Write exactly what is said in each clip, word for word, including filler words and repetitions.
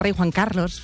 Rey Juan Carlos,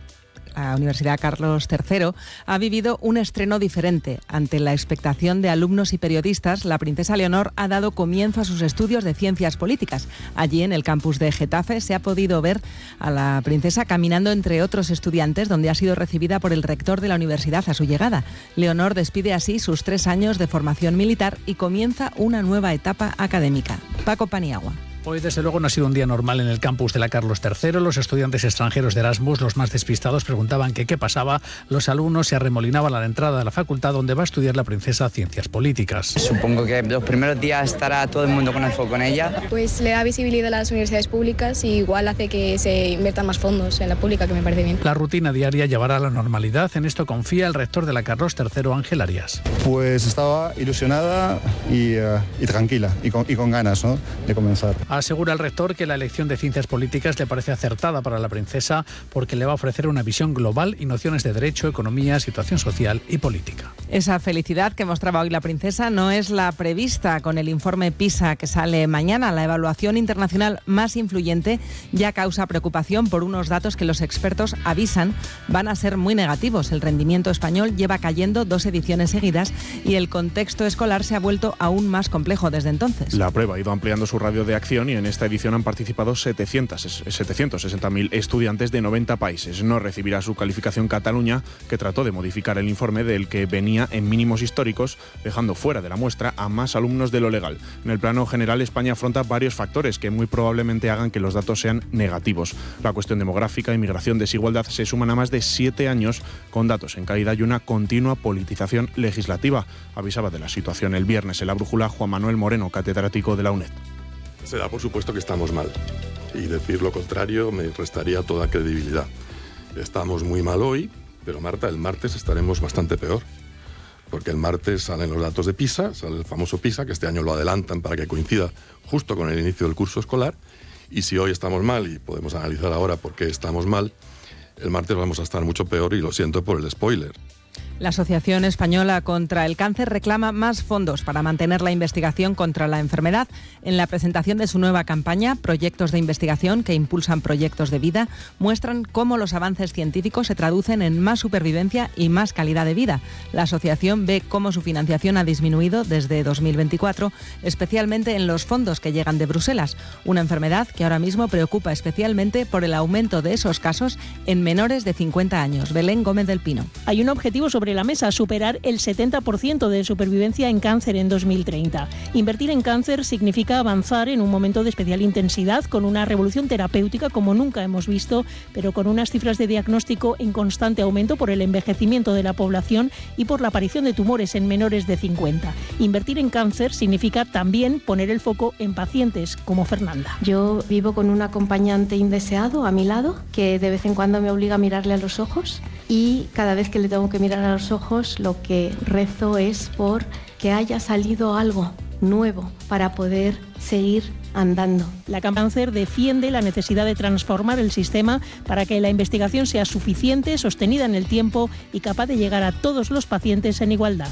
la Universidad Carlos tercero, ha vivido un estreno diferente. Ante la expectación de alumnos y periodistas, la princesa Leonor ha dado comienzo a sus estudios de ciencias políticas. Allí, en el campus de Getafe, se ha podido ver a la princesa caminando entre otros estudiantes, donde ha sido recibida por el rector de la universidad a su llegada. Leonor despide así sus tres años de formación militar y comienza una nueva etapa académica. Paco Paniagua. Hoy, desde luego, no ha sido un día normal en el campus de la Carlos tercero. Los estudiantes extranjeros de Erasmus, los más despistados, preguntaban que qué pasaba. Los alumnos se arremolinaban a la entrada de la facultad donde va a estudiar la princesa Ciencias Políticas. Supongo que los primeros días estará todo el mundo con el foco en ella. Pues le da visibilidad a las universidades públicas y igual hace que se inviertan más fondos en la pública, que me parece bien. La rutina diaria llevará a la normalidad. En esto confía el rector de la Carlos tercero, Ángel Arias. Pues estaba ilusionada y, uh, y tranquila y con, y con ganas, ¿no?, de comenzar. Asegura el rector que la elección de Ciencias Políticas le parece acertada para la princesa porque le va a ofrecer una visión global y nociones de derecho, economía, situación social y política. Esa felicidad que mostraba hoy la princesa no es la prevista con el informe PISA que sale mañana. La evaluación internacional más influyente ya causa preocupación por unos datos que los expertos avisan van a ser muy negativos. El rendimiento español lleva cayendo dos ediciones seguidas y el contexto escolar se ha vuelto aún más complejo desde entonces. La prueba ha ido ampliando su radio de acción y en esta edición han participado setecientos sesenta mil estudiantes de noventa países. No recibirá su calificación Cataluña, que trató de modificar el informe del que venía en mínimos históricos, dejando fuera de la muestra a más alumnos de lo legal. En el plano general, España afronta varios factores que muy probablemente hagan que los datos sean negativos. La cuestión demográfica, inmigración, desigualdad se suman a más de siete años con datos en caída y una continua politización legislativa. Avisaba de la situación el viernes en La Brújula Juan Manuel Moreno, catedrático de la UNED. Se da por supuesto que estamos mal, y decir lo contrario me restaría toda credibilidad. Estamos muy mal hoy, pero Marta, el martes estaremos bastante peor, porque el martes salen los datos de PISA, sale el famoso PISA, que este año lo adelantan para que coincida justo con el inicio del curso escolar, y si hoy estamos mal, y podemos analizar ahora por qué estamos mal, el martes vamos a estar mucho peor, y lo siento por el spoiler. La Asociación Española contra el Cáncer reclama más fondos para mantener la investigación contra la enfermedad. En la presentación de su nueva campaña, Proyectos de Investigación que impulsan proyectos de vida, muestran cómo los avances científicos se traducen en más supervivencia y más calidad de vida. La asociación ve cómo su financiación ha disminuido desde dos mil veinticuatro, especialmente en los fondos que llegan de Bruselas, una enfermedad que ahora mismo preocupa especialmente por el aumento de esos casos en menores de cincuenta años. Belén Gómez del Pino. Hay un objetivo sobre la mesa, superar el setenta por ciento de supervivencia en cáncer en dos mil treinta. Invertir en cáncer significa avanzar en un momento de especial intensidad, con una revolución terapéutica como nunca hemos visto, pero con unas cifras de diagnóstico en constante aumento por el envejecimiento de la población y por la aparición de tumores en menores de cincuenta. Invertir en cáncer significa también poner el foco en pacientes como Fernanda. Yo vivo con un acompañante indeseado a mi lado, que de vez en cuando me obliga a mirarle a los ojos, y cada vez que le tengo que mirar a los ojos, lo que rezo es por que haya salido algo nuevo para poder seguir andando. La Cáncer defiende la necesidad de transformar el sistema para que la investigación sea suficiente, sostenida en el tiempo y capaz de llegar a todos los pacientes en igualdad.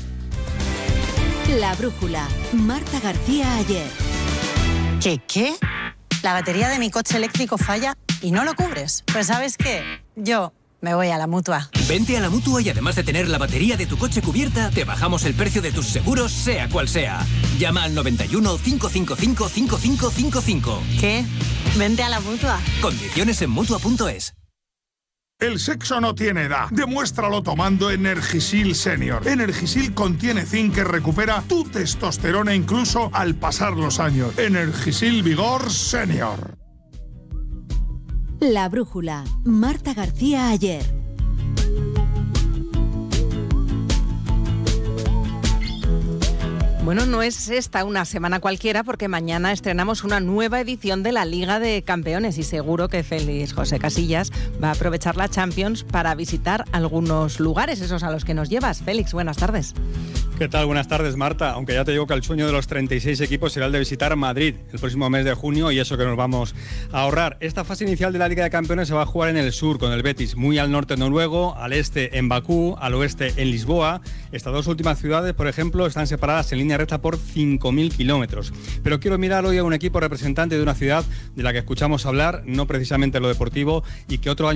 La Brújula, Marta García Ayer. ¿Qué qué? La batería de mi coche eléctrico falla y no lo cubres. Pues ¿sabes qué? Yo me voy a la Mutua. Vente a la Mutua y además de tener la batería de tu coche cubierta, te bajamos el precio de tus seguros, sea cual sea. Llama al noventa y uno, cinco cinco cinco, cinco cinco cinco cinco. ¿Qué? Vente a la Mutua. Condiciones en Mutua punto es. El sexo no tiene edad. Demuéstralo tomando Energisil Senior. Energisil contiene zinc que recupera tu testosterona incluso al pasar los años. Energisil Vigor Senior. La Brújula, Marta García Ayer. Bueno, no es esta una semana cualquiera porque mañana estrenamos una nueva edición de la Liga de Campeones y seguro que Félix José Casillas va a aprovechar la Champions para visitar algunos lugares, esos a los que nos llevas. Félix, buenas tardes. ¿Qué tal? Buenas tardes, Marta. Aunque ya te digo que el sueño de los treinta y seis equipos será el de visitar Madrid el próximo mes de junio, y eso que nos vamos a ahorrar. Esta fase inicial de la Liga de Campeones se va a jugar en el sur, con el Betis muy al norte en Noruego, al este en Bakú, al oeste en Lisboa. Estas dos últimas ciudades, por ejemplo, están separadas en línea recta por cinco mil kilómetros. Pero quiero mirar hoy a un equipo representante de una ciudad de la que escuchamos hablar, no precisamente en lo deportivo, y que otro año